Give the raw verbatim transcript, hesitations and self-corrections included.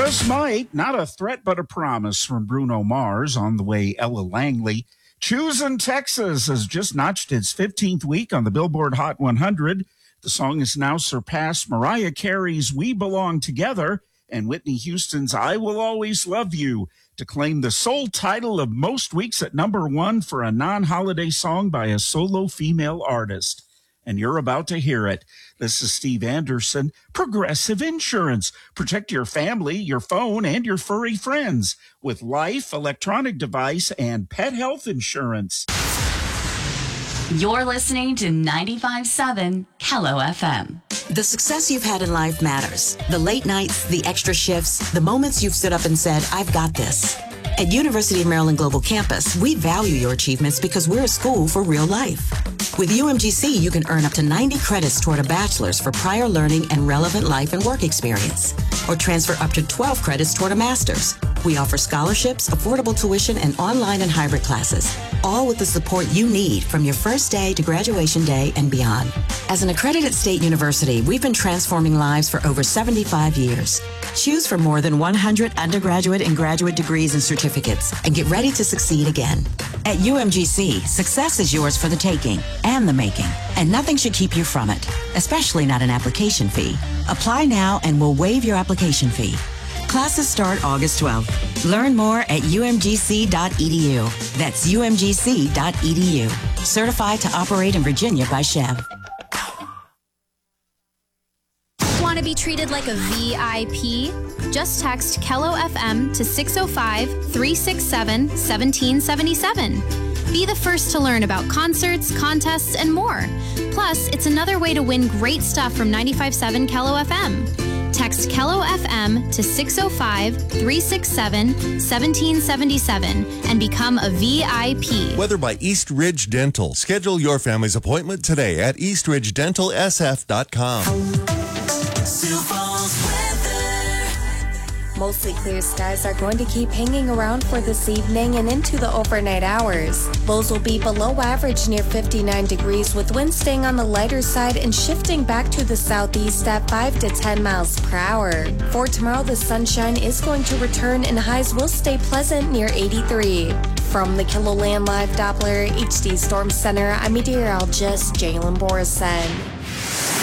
Just might, not a threat, but a promise from Bruno Mars. On the way, Ella Langley. Choosing Texas has just notched its fifteenth week on the Billboard Hot one hundred. The song has now surpassed Mariah Carey's We Belong Together and Whitney Houston's I Will Always Love You to claim the sole title of most weeks at number one for a non-holiday song by a solo female artist. And you're about to hear it. This is Steve Anderson. Progressive Insurance. Protect your family, your phone, and your furry friends with life, electronic device, and pet health insurance. You're listening to ninety-five point seven Hello F M. The success you've had in life matters. The late nights, the extra shifts, the moments you've stood up and said, I've got this. At University of Maryland Global Campus, we value your achievements because we're a school for real life. With U M G C, you can earn up to ninety credits toward a bachelor's for prior learning and relevant life and work experience, or transfer up to twelve credits toward a master's. We offer scholarships, affordable tuition, and online and hybrid classes, all with the support you need from your first day to graduation day and beyond. As an accredited state university, we've been transforming lives for over seventy-five years. Choose from more than one hundred undergraduate and graduate degrees and certificates and get ready to succeed again. At U M G C, success is yours for the taking and the making, and nothing should keep you from it, especially not an application fee. Apply now and we'll waive your application fee. Classes start August twelfth. Learn more at U M G C dot E D U. That's U M G C dot E D U. Certified to operate in Virginia by Chev. Want to be treated like a V I P? Just text Kello F M to six oh five, three six seven, one seven seven seven. Be the first to learn about concerts, contests, and more. Plus, it's another way to win great stuff from ninety-five point seven Kello F M. Text Kello F M to six oh five, three six seven, one seven seven seven and become a V I P. Weather by East Ridge Dental. Schedule your family's appointment today at east ridge dental s f dot com. Mostly clear skies are going to keep hanging around for this evening and into the overnight hours. Lows will be below average near fifty-nine degrees with winds staying on the lighter side and shifting back to the southeast at five to ten miles per hour. For tomorrow, the sunshine is going to return and highs will stay pleasant near eighty-three. From the KiloLand Live Doppler H D Storm Center, I'm meteorologist Jalen Borison.